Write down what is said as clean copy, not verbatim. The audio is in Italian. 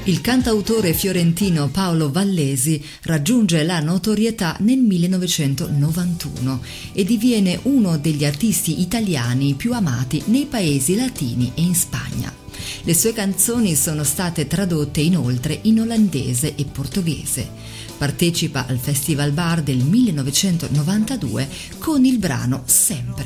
Il cantautore fiorentino Paolo Vallesi raggiunge la notorietà nel 1991 e diviene uno degli artisti italiani più amati nei paesi latini e in Spagna. Le sue canzoni sono state tradotte inoltre in olandese e portoghese. Partecipa al Festival Bar del 1992 con il brano Sempre.